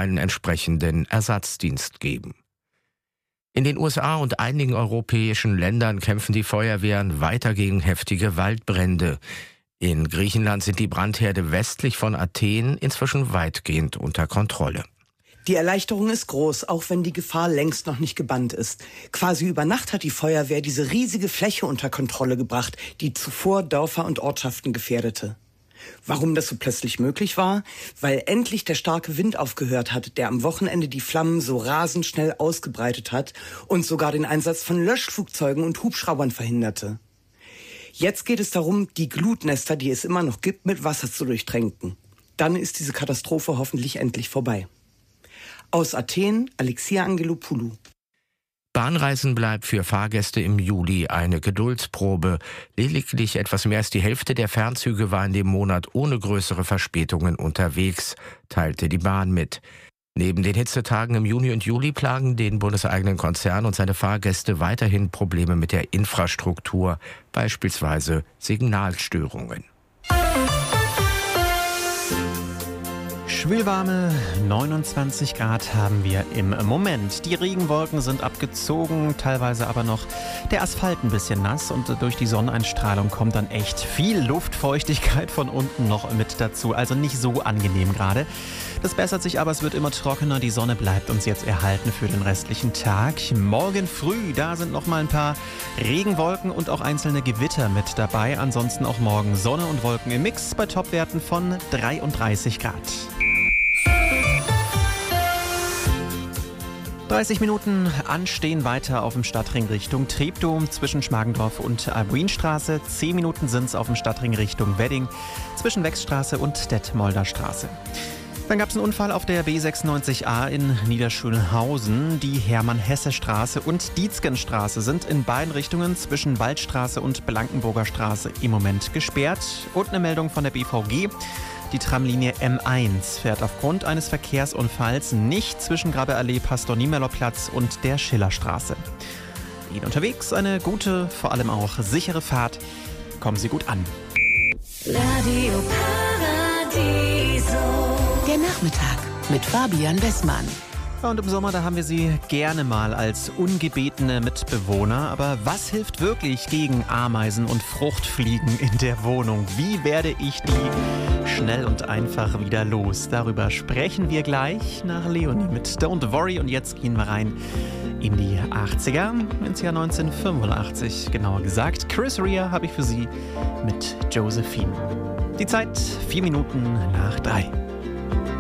einen entsprechenden Ersatzdienst geben. In den USA und einigen europäischen Ländern kämpfen die Feuerwehren weiter gegen heftige Waldbrände. In Griechenland sind die Brandherde westlich von Athen inzwischen weitgehend unter Kontrolle. Die Erleichterung ist groß, auch wenn die Gefahr längst noch nicht gebannt ist. Quasi über Nacht hat die Feuerwehr diese riesige Fläche unter Kontrolle gebracht, die zuvor Dörfer und Ortschaften gefährdete. Warum das so plötzlich möglich war? Weil endlich der starke Wind aufgehört hat, der am Wochenende die Flammen so rasend schnell ausgebreitet hat und sogar den Einsatz von Löschflugzeugen und Hubschraubern verhinderte. Jetzt geht es darum, die Glutnester, die es immer noch gibt, mit Wasser zu durchtränken. Dann ist diese Katastrophe hoffentlich endlich vorbei. Aus Athen, Alexia Angelopoulou. Bahnreisen bleibt für Fahrgäste im Juli eine Geduldsprobe. Lediglich etwas mehr als die Hälfte der Fernzüge war in dem Monat ohne größere Verspätungen unterwegs, teilte die Bahn mit. Neben den Hitzetagen im Juni und Juli plagen den bundeseigenen Konzern und seine Fahrgäste weiterhin Probleme mit der Infrastruktur, beispielsweise Signalstörungen. Schwülwarme 29 Grad haben wir im Moment. Die Regenwolken sind abgezogen, teilweise aber noch der Asphalt ein bisschen nass und durch die Sonneneinstrahlung kommt dann echt viel Luftfeuchtigkeit von unten noch mit dazu. Also nicht so angenehm gerade. Das bessert sich aber, es wird immer trockener. Die Sonne bleibt uns jetzt erhalten für den restlichen Tag. Morgen früh, da sind noch mal ein paar Regenwolken und auch einzelne Gewitter mit dabei. Ansonsten auch morgen Sonne und Wolken im Mix bei Topwerten von 33 Grad. 30 Minuten anstehen weiter auf dem Stadtring Richtung Treptow zwischen Schmargendorf und Albuinstraße. 10 Minuten sind es auf dem Stadtring Richtung Wedding zwischen Wechsstraße und Detmolder Straße. Dann gab es einen Unfall auf der B96A in Niederschönhausen. Die Hermann-Hesse-Straße und Dietzgenstraße sind in beiden Richtungen zwischen Waldstraße und Blankenburger Straße im Moment gesperrt. Und eine Meldung von der BVG. Die Tramlinie M1 fährt aufgrund eines Verkehrsunfalls nicht zwischen Grabeallee, Pastor-Niemeyer-Platz und der Schillerstraße. Ihnen unterwegs eine gute, vor allem auch sichere Fahrt. Kommen Sie gut an. Radio Paradiso. Der Nachmittag mit Fabian Wessmann. Und im Sommer, da haben wir sie gerne mal als ungebetene Mitbewohner. Aber was hilft wirklich gegen Ameisen und Fruchtfliegen in der Wohnung? Wie werde ich die schnell und einfach wieder los? Darüber sprechen wir gleich nach Leonie mit Don't Worry. Und jetzt gehen wir rein in die 80er, ins Jahr 1985 genauer gesagt. Chris Rea habe ich für Sie mit Josephine. Die Zeit 4 Minuten nach 3.